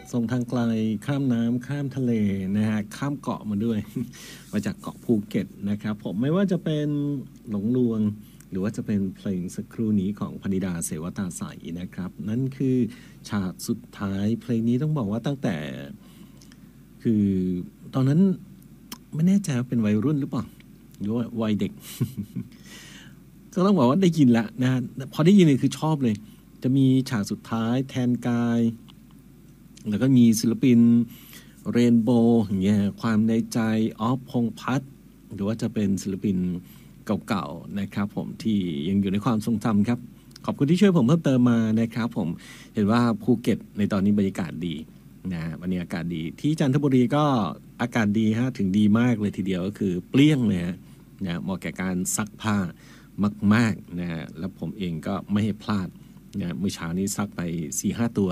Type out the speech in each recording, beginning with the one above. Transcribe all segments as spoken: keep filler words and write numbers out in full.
ส่งทางไกลข้ามน้ำข้ามทะเลนะฮะข้ามเกาะมาด้วย มาจากเกาะภูเก็ตนะครับผมไม่ว่าจะเป็นหลงลวงหรือว่าจะเป็นเพลงสักครู่นี้ของพนิดาเสวตาใสนะครับนั่นคือฉากสุดท้ายเพลงนี้ต้องบอกว่าตั้งแต่คือตอนนั้นไม่แน่ใจว่าเป็นวัยรุ่นหรือเปล่าหรือว่าวัยเด็ก ก็ต้องบอกว่าได้ยินละนะพอได้ยินเลยคือชอบเลยจะมีฉากสุดท้ายแทนกายแล้วก็มีศิลปินเรนโบว์อย่างเงี้ยความในใจออฟพงษ์พัฒน์หรือว่าจะเป็นศิลปินเก่าๆนะครับผมที่ยังอยู่ในความทรงจำครับขอบคุณที่ช่วยผมเพิ่มเติมมานะครับผมเห็นว่าภูเก็ตในตอนนี้บรรยากาศดีนะวันนี้อากาศดีที่จันทบุรีก็อากาศดีฮะถึงดีมากเลยทีเดียวก็คือเปรี้ยงเลยฮะนะเหมาะแก่การซักผ้ามากๆนะแล้วผมเองก็ไม่ให้พลาดนะเมื่อเช้านี้ซักไป สี่ห้า ตัว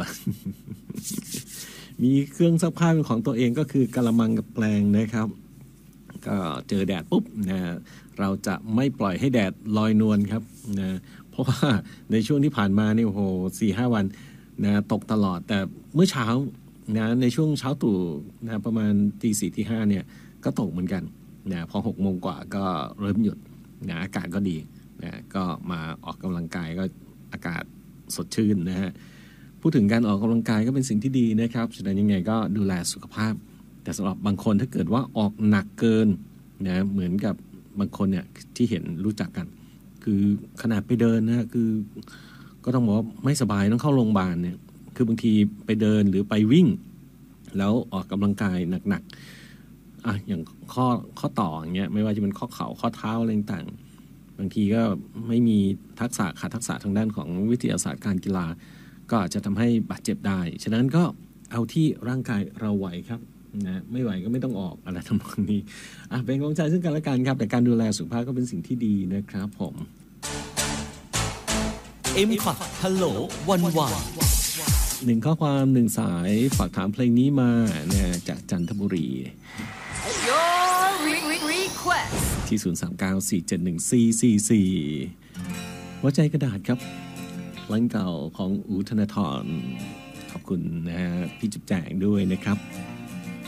มีเครื่องซักผ้าเป็นของตัวเองก็คือกะละมังกับแปลงนะครับก็เจอแดดปุ๊บนะเราจะไม่ปล่อยให้แดดลอยนวลครับนะเพราะว่าในช่วงที่ผ่านมานี่โอ้โห สี่ห้า วันนะตกตลอดแต่เมื่อเช้านะในช่วงเช้าตรู่นะประมาณตีสี่ตีห้าเนี่ยก็ตกเหมือนกันนะพอหกโมงกว่าก็เริ่มหยุดนะอากาศก็ดีนะก็มาออกกำลังกายก็อากาศสดชื่นนะฮะพูดถึงการออกกำลังกายก็เป็นสิ่งที่ดีนะครับฉะนั้นยังไงก็ดูแลสุขภาพแต่สำหรับบางคนถ้าเกิดว่าออกหนักเกินนะเหมือนกับบางคนเนี่ยที่เห็นรู้จักกันคือขนาดไปเดินนะคือก็ต้องบอกว่าไม่สบายต้องเข้าโรงพยาบาลเนี่ยคือบางทีไปเดินหรือไปวิ่งแล้วออกกำลังกายหนักๆอ่ะอย่างข้อข้อต่ออย่างเงี้ยไม่ว่าจะเป็นข้อเข่าข้อเท้าอะไรต่างบางทีก็ไม่มีทักษะขาดทักษะทางด้านของวิทยาศาสตร์การกีฬาก็อาจจะทำให้บาดเจ็บได้ฉะนั้นก็เอาที่ร่างกายเราไหวครับนะไม่ไหวก็ไม่ต้องออกอะไรทำนองนี้อ่ะเป็นกำลังใจซึ่งกันและกันครับแต่การดูแลสุขภาพก็เป็นสิ่งที่ดีนะครับผมเอ็ม พอด ฮัลโหลวันวานหนึ่งข้อความหนึ่งสายฝากถามเพลงนี้มาเนี่ยจากจันทบุรีที่ศูนย์ สาม เก้า สี่ เจ็ด หนึ่ง สี่ สี่ สี่หัวใจกระดาษครับเพลงเก่าของอู๋ธนธรขอบคุณนะฮะพี่จุ๊บแจงด้วยนะครับ